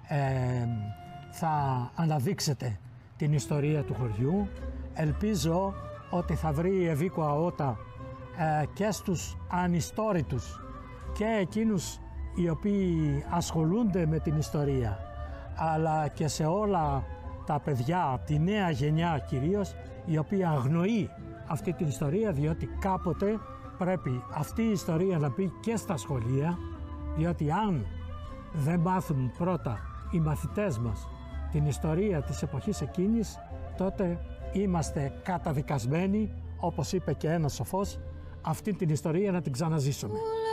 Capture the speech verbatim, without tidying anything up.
ε, θα αναδείξετε την ιστορία του χωριού. Ελπίζω ότι θα βρει ευήκοα ότα ε, και στους ανιστόρητους και εκείνους οι οποίοι ασχολούνται με την ιστορία, αλλά και σε όλα τα παιδιά, τη νέα γενιά κυρίως, η οποία αγνοεί αυτή την ιστορία, διότι κάποτε πρέπει αυτή η ιστορία να μπει και στα σχολεία, διότι αν δεν μάθουν πρώτα οι μαθητές μας την ιστορία της εποχής εκείνης, τότε είμαστε καταδικασμένοι, όπως είπε και ένας σοφός, αυτή την ιστορία να την ξαναζήσουμε.